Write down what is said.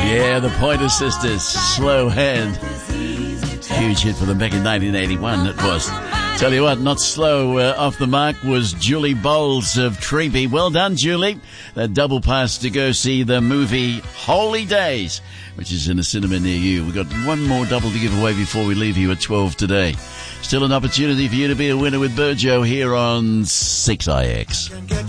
Yeah, the Pointer Sisters, Slow Hand. Huge hit for them back in 1981, it was. Tell you what, not slow off the mark was Julie Bowles of Treeby. Well done, Julie. That double pass to go see the movie Holy Days, which is in a cinema near you. We've got one more double to give away before we leave you at 12 today. Still an opportunity for you to be a winner with Burjo here on 6IX.